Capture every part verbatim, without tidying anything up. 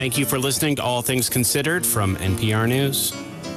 Thank you for listening to All Things Considered from N P R News.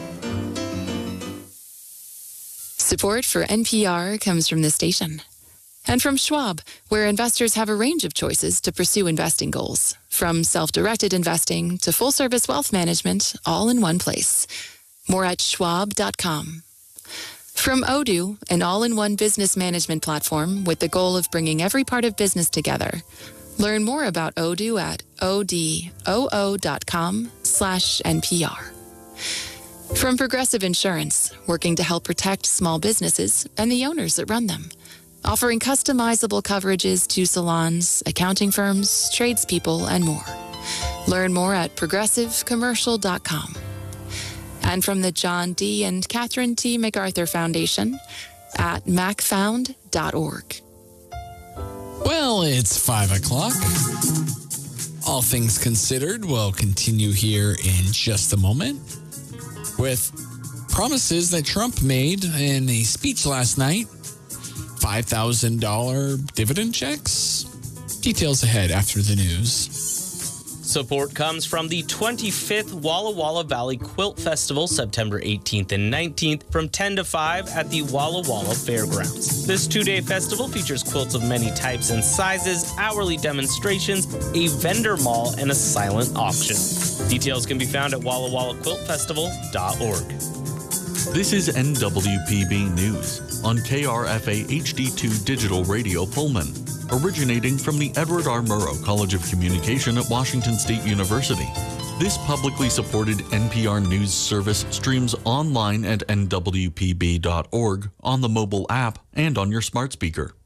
Support for N P R comes from this station. And from Schwab, where investors have a range of choices to pursue investing goals. From self-directed investing to full-service wealth management, all in one place. More at schwab dot com. From Odoo, an all-in-one business management platform with the goal of bringing every part of business together. Learn more about Odoo at odoo dot com slash N P R. From Progressive Insurance, working to help protect small businesses and the owners that run them. Offering customizable coverages to salons, accounting firms, tradespeople, and more. Learn more at progressive commercial dot com. And from the John D. and Catherine T. MacArthur Foundation at mac found dot org. Well, it's five o'clock. All Things Considered will continue here in just a moment with promises that Trump made in a speech last night. five thousand dollars dividend checks? Details ahead after the news. Support comes from the twenty-fifth Walla Walla Valley Quilt Festival, September eighteenth and nineteenth, from ten to five at the Walla Walla Fairgrounds. This two-day festival features quilts of many types and sizes, hourly demonstrations, a vendor mall, and a silent auction. Details can be found at walla walla quilt festival dot org. This is N W P B News on K R F A H D two Digital Radio Pullman, originating from the Edward R. Murrow College of Communication at Washington State University. This publicly supported N P R News service streams online at N W P B dot org, on the mobile app, and on your smart speaker.